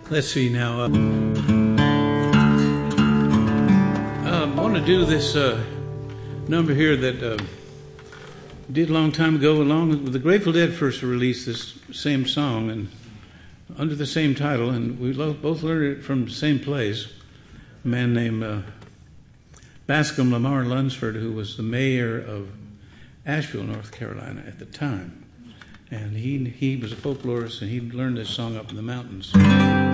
Let's see now. I want to do this number here that did a long time ago, along with the Grateful Dead first released this same song and under the same title, and we both learned it from the same place. A man named Bascom Lamar Lunsford, who was the mayor of Asheville, North Carolina at the time. And he was a folklorist, and he learned this song up in the mountains.